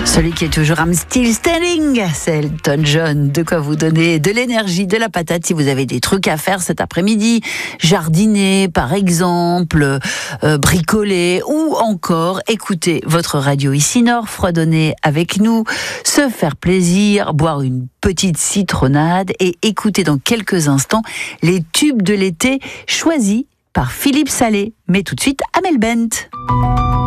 Celui qui est toujours I'm still standing, c'est Elton John. De quoi vous donner de l'énergie, de la patate si vous avez des trucs à faire cet après-midi. Jardiner, par exemple, bricoler ou encore écouter votre radio ici Nord, fredonner avec nous, se faire plaisir, boire une petite citronnade et écouter dans quelques instants les tubes de l'été choisis par Philippe Salé. Mais tout de suite, Amel Bent.